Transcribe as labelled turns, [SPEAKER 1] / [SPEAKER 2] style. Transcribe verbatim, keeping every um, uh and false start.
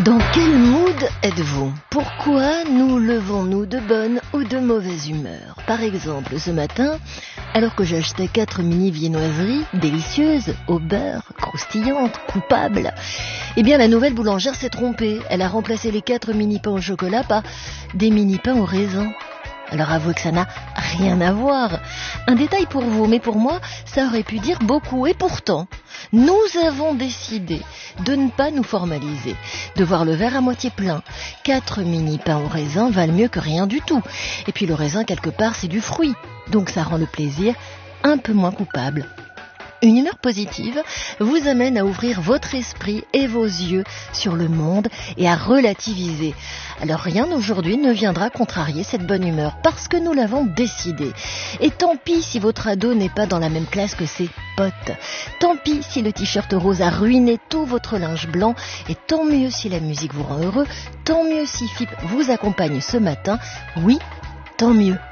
[SPEAKER 1] Dans quel mood êtes-vous? Pourquoi nous levons-nous de bonne ou de mauvaise humeur? Par exemple, ce matin, alors que j'achetais quatre mini viennoiseries délicieuses, au beurre, croustillantes, coupables, eh bien la nouvelle boulangère s'est trompée. Elle a remplacé les quatre mini pains au chocolat par des mini pains au raisin. Alors avouez que ça n'a rien à voir. Un détail pour vous, mais pour moi, ça aurait pu dire beaucoup. Et pourtant, nous avons décidé de ne pas nous formaliser, de voir le verre à moitié plein. Quatre mini pains au raisin valent mieux que rien du tout. Et puis le raisin, quelque part, c'est du fruit. Donc ça rend le plaisir un peu moins coupable. Une humeur positive vous amène à ouvrir votre esprit et vos yeux sur le monde et à relativiser. Alors rien aujourd'hui ne viendra contrarier cette bonne humeur parce que nous l'avons décidé. Et tant pis si votre ado n'est pas dans la même classe que ses potes. Tant pis si le t-shirt rose a ruiné tout votre linge blanc. Et tant mieux si la musique vous rend heureux. Tant mieux si F I P vous accompagne ce matin. Oui, tant mieux.